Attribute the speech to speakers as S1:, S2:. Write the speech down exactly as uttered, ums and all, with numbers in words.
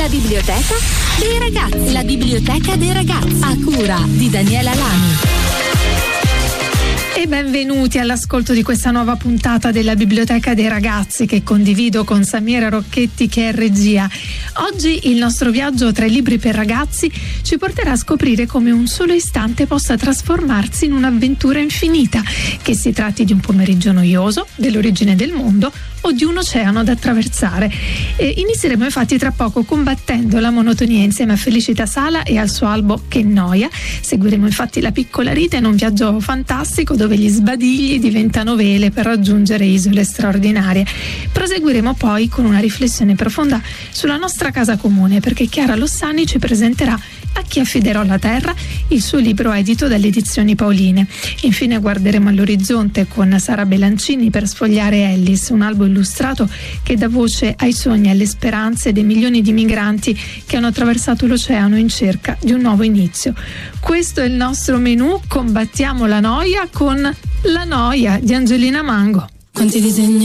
S1: La biblioteca dei ragazzi. La biblioteca dei ragazzi. A cura di Daniela Lami.
S2: E benvenuti all'ascolto di questa nuova puntata della Biblioteca dei Ragazzi che condivido con Samira Rocchetti, che è regia. Oggi il nostro viaggio tra i libri per ragazzi ci porterà a scoprire come un solo istante possa trasformarsi in un'avventura infinita, che si tratti di un pomeriggio noioso, dell'origine del mondo o di un oceano da attraversare. E inizieremo infatti tra poco combattendo la monotonia insieme a Felicita Sala e al suo albo Che noia. Seguiremo infatti la piccola Rita in un viaggio fantastico dove gli sbadigli diventano vele per raggiungere isole straordinarie. Proseguiremo poi con una riflessione profonda sulla nostra casa comune, perché Chiara Lossani ci presenterà A chi affiderò la terra, il suo libro edito dalle edizioni Paoline. Infine guarderemo all'orizzonte con Sara Belancini per sfogliare Ellis, un albo illustrato che dà voce ai sogni e alle speranze dei milioni di migranti che hanno attraversato l'oceano in cerca di un nuovo inizio. Questo è il nostro menù. Combattiamo la noia con La noia di Angelina Mango.
S3: Quanti disegni